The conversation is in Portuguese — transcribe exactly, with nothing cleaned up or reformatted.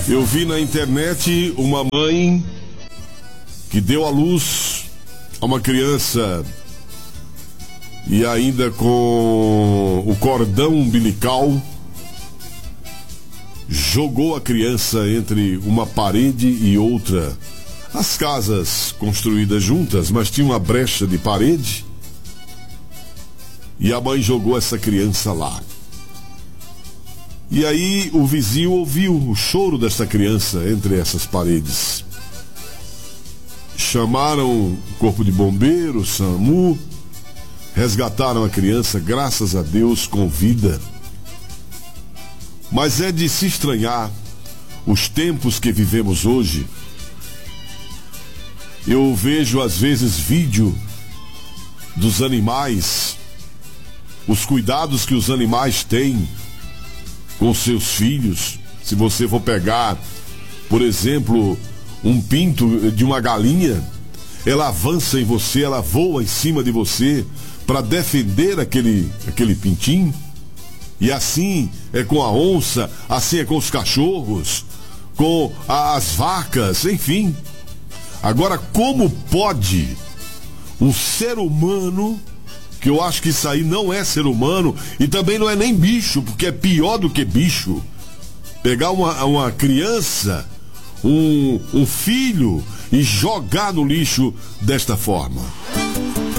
Eu vi na internet uma mãe que deu à luz a uma criança e ainda com o cordão umbilical jogou a criança entre uma parede e outra. As casas construídas juntas, mas tinha uma brecha de parede e a mãe jogou essa criança lá. E aí o vizinho ouviu o choro dessa criança entre essas paredes. Chamaram o corpo de bombeiro, SAMU, resgataram a criança, graças a Deus, com vida. Mas é de se estranhar os tempos que vivemos hoje. Eu vejo às vezes vídeo dos animais, os cuidados que os animais têm com seus filhos. Se você for pegar, por exemplo, um pinto de uma galinha, ela avança em você, ela voa em cima de você para defender aquele, aquele pintinho. E assim é com a onça, assim é com os cachorros, com as vacas, enfim. Agora, como pode um ser humano, que eu acho que isso aí não é ser humano e também não é nem bicho, porque é pior do que bicho, pegar uma, uma criança, um, um filho e jogar no lixo desta forma?